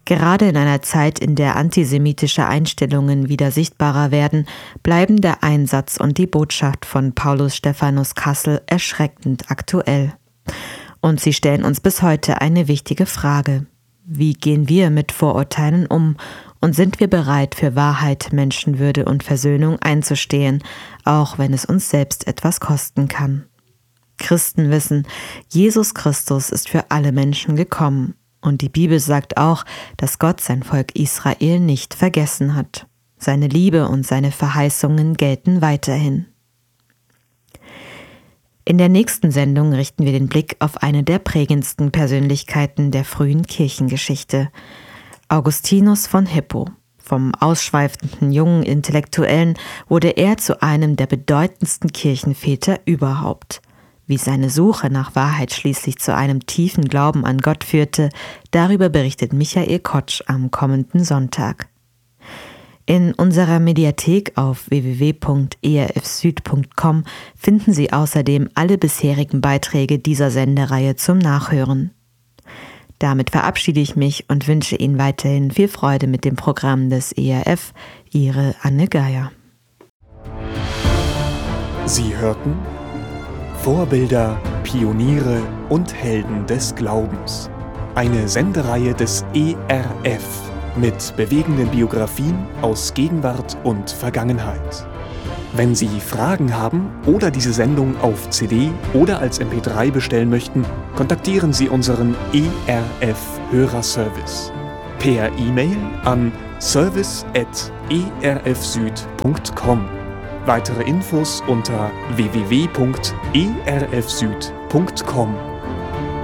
Gerade in einer Zeit, in der antisemitische Einstellungen wieder sichtbarer werden, bleiben der Einsatz und die Botschaft von Paulus Stephanus Kassel erschreckend aktuell. Und sie stellen uns bis heute eine wichtige Frage. Wie gehen wir mit Vorurteilen um und sind wir bereit, für Wahrheit, Menschenwürde und Versöhnung einzustehen, auch wenn es uns selbst etwas kosten kann? Christen wissen, Jesus Christus ist für alle Menschen gekommen. Und die Bibel sagt auch, dass Gott sein Volk Israel nicht vergessen hat. Seine Liebe und seine Verheißungen gelten weiterhin. In der nächsten Sendung richten wir den Blick auf eine der prägendsten Persönlichkeiten der frühen Kirchengeschichte, Augustinus von Hippo. Vom ausschweifenden jungen Intellektuellen wurde er zu einem der bedeutendsten Kirchenväter überhaupt. Wie seine Suche nach Wahrheit schließlich zu einem tiefen Glauben an Gott führte, darüber berichtet Michael Kotsch am kommenden Sonntag. In unserer Mediathek auf www.erfsüd.com finden Sie außerdem alle bisherigen Beiträge dieser Sendereihe zum Nachhören. Damit verabschiede ich mich und wünsche Ihnen weiterhin viel Freude mit dem Programm des ERF. Ihre Anne Geier. Sie hörten Vorbilder, Pioniere und Helden des Glaubens. Eine Sendereihe des ERF mit bewegenden Biografien aus Gegenwart und Vergangenheit. Wenn Sie Fragen haben oder diese Sendung auf CD oder als MP3 bestellen möchten, kontaktieren Sie unseren ERF-Hörerservice per E-Mail an service@erfsüd.com. Weitere Infos unter www.erfsüd.com.